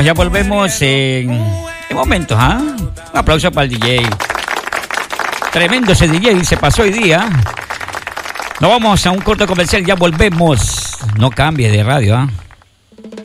Ya volvemos en momentos, ¿ah? Un aplauso para el DJ. Tremendo ese DJ, se pasó hoy día. Nos vamos a un corto comercial, ya volvemos. No cambie de radio, ¿ah?